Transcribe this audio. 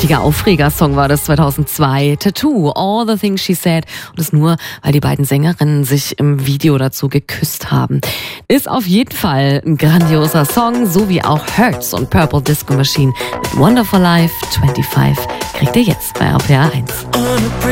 richtiger Aufregersong war das 2002. Tattoo, All the Things She Said. Und das nur, weil die beiden Sängerinnen sich im Video dazu geküsst haben. Ist auf jeden Fall ein grandioser Song, so wie auch Hurts und Purple Disco Machine mit Wonderful Life 25 kriegt ihr jetzt bei RPR 1.